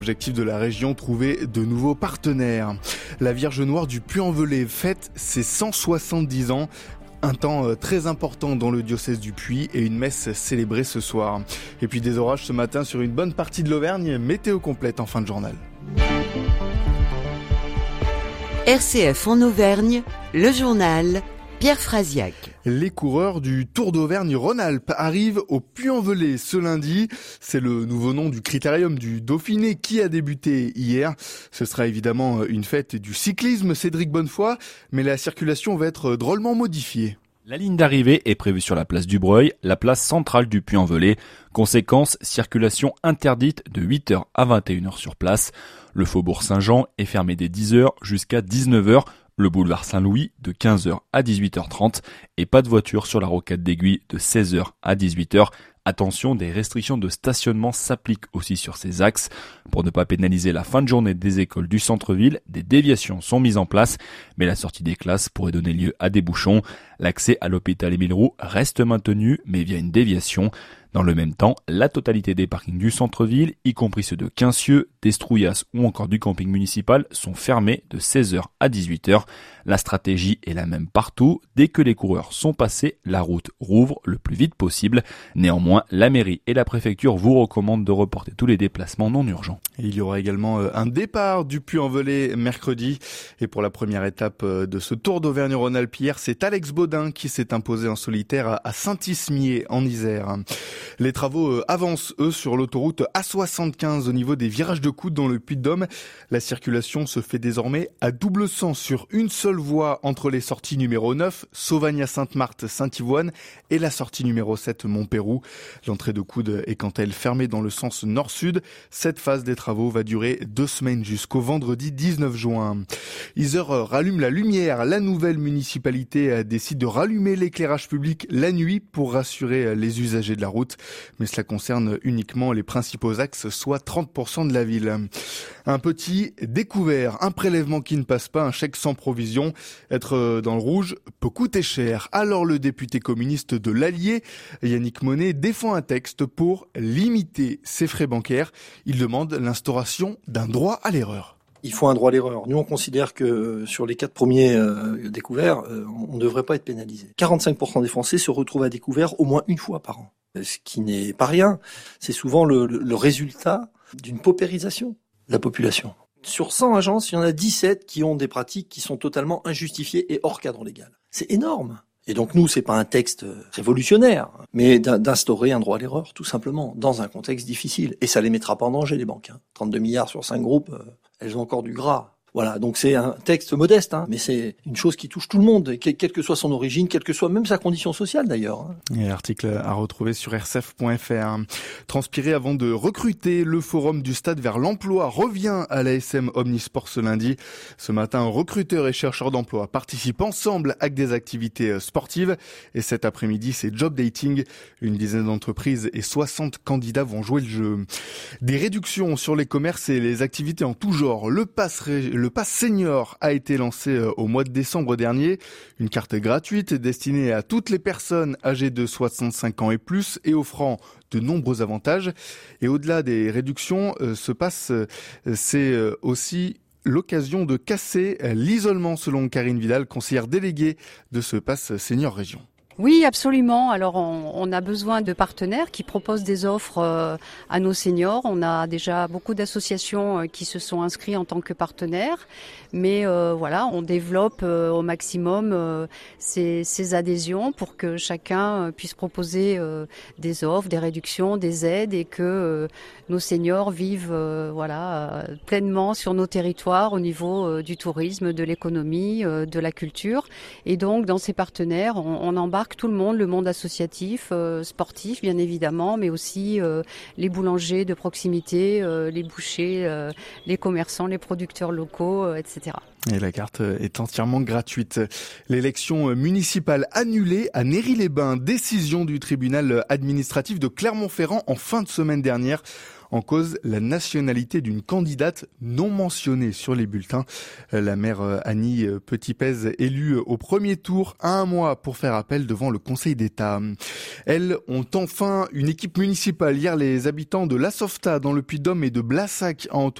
Objectif de la région, trouver de nouveaux partenaires. La Vierge Noire du Puy-en-Velay fête ses 170 ans. Un temps très important dans le diocèse du Puy et une messe célébrée ce soir. Et puis des orages ce matin sur une bonne partie de l'Auvergne. Météo complète en fin de journal. RCF en Auvergne, le journal Pierre Frasiac. Les coureurs du Tour d'Auvergne-Rhône-Alpes arrivent au Puy-en-Velay ce lundi. C'est le nouveau nom du critérium du Dauphiné qui a débuté hier. Ce sera évidemment une fête du cyclisme, Cédric Bonnefoy, mais la circulation va être drôlement modifiée. La ligne d'arrivée est prévue sur la place du Breuil, la place centrale du Puy-en-Velay. Conséquence, circulation interdite de 8h à 21h sur place. Le faubourg Saint-Jean est fermé dès 10h jusqu'à 19h. Le boulevard Saint-Louis de 15h à 18h30 et pas de voiture sur la rocade d'Aiguille de 16h à 18h. Attention, des restrictions de stationnement s'appliquent aussi sur ces axes. Pour ne pas pénaliser la fin de journée des écoles du centre-ville, des déviations sont mises en place, mais la sortie des classes pourrait donner lieu à des bouchons. L'accès à l'hôpital Émile-Roux reste maintenu, mais via une déviation. Dans le même temps, la totalité des parkings du centre-ville, y compris ceux de Quincieux, d'Estrouillas ou encore du camping municipal, sont fermés de 16h à 18h. La stratégie est la même partout. Dès que les coureurs sont passés, la route rouvre le plus vite possible. Néanmoins, la mairie et la préfecture vous recommandent de reporter tous les déplacements non urgents. Il y aura également un départ du Puy-en-Velay mercredi. Et pour la première étape de ce Tour d'Auvergne-Rhône-Alpes hier, c'est Alex Baudin qui s'est imposé en solitaire à Saint-Ismier en Isère. Les travaux avancent, eux, sur l'autoroute A75 au niveau des virages de Coude dans le Puy-de-Dôme. La circulation se fait désormais à double sens sur une seule voie entre les sorties numéro 9, Sauvagne-Sainte-Marthe, Saint-Yvoine, et la sortie numéro 7, Montpérou. L'entrée de Coude est quant à elle fermée dans le sens nord-sud. Cette phase des travaux va durer 2 semaines jusqu'au vendredi 19 juin. Isère rallume la lumière. La nouvelle municipalité décide de rallumer l'éclairage public la nuit pour rassurer les usagers de la route. Mais cela concerne uniquement les principaux axes, soit 30% de la ville. Un petit découvert, un prélèvement qui ne passe pas, un chèque sans provision. Être dans le rouge peut coûter cher. Alors le député communiste de l'Allier, Yannick Monnet, défend un texte pour limiter ses frais bancaires. Il demande l'instauration d'un droit à l'erreur. Il faut un droit à l'erreur. Nous, on considère que sur les 4 premiers découverts, on ne devrait pas être pénalisé. 45% des Français se retrouvent à découvert au moins une fois par an. Ce qui n'est pas rien. C'est souvent le résultat d'une paupérisation de la population. Sur 100 agences, il y en a 17 qui ont des pratiques qui sont totalement injustifiées et hors cadre légal. C'est énorme. Et donc nous, c'est pas un texte révolutionnaire, mais d'instaurer un droit à l'erreur, tout simplement, dans un contexte difficile. Et ça les mettra pas en danger, les banques. 32 milliards sur 5 groupes, elles ont encore du gras. Voilà, donc c'est un texte modeste, mais c'est une chose qui touche tout le monde, quelle que soit son origine, quelle que soit même sa condition sociale d'ailleurs. Et l'article à retrouver sur rcf.fr. Transpirer avant de recruter, le forum du Stade vers l'emploi revient à l'ASM Omnisport ce lundi. Ce matin, recruteurs et chercheurs d'emploi participent ensemble à des activités sportives. Et cet après-midi, c'est job dating. Une dizaine d'entreprises et 60 candidats vont jouer le jeu. Des réductions sur les commerces et les activités en tout genre. Le pass senior a été lancé au mois de décembre dernier. Une carte gratuite destinée à toutes les personnes âgées de 65 ans et plus et offrant de nombreux avantages. Et au-delà des réductions, ce pass, c'est aussi l'occasion de casser l'isolement selon Karine Vidal, conseillère déléguée de ce pass senior région. Oui, absolument. Alors, on a besoin de partenaires qui proposent des offres à nos seniors. On a déjà beaucoup d'associations qui se sont inscrits en tant que partenaires. Mais voilà, on développe au maximum ces adhésions pour que chacun puisse proposer des offres, des réductions, des aides et que nos seniors vivent pleinement sur nos territoires au niveau du tourisme, de l'économie, de la culture. Et donc, dans ces partenaires, on embarque tout le monde associatif, sportif bien évidemment, mais aussi les boulangers de proximité, les bouchers, les commerçants, les producteurs locaux, etc. Et la carte est entièrement gratuite. L'élection municipale annulée à Néry-les-Bains, décision du tribunal administratif de Clermont-Ferrand en fin de semaine dernière. En cause, la nationalité d'une candidate non mentionnée sur les bulletins. La maire Annie Petitpez, élue au premier tour, a un mois pour faire appel devant le Conseil d'État. Elles ont enfin une équipe municipale. Hier, les habitants de La Softa dans le Puy-de-Dôme et de Blassac en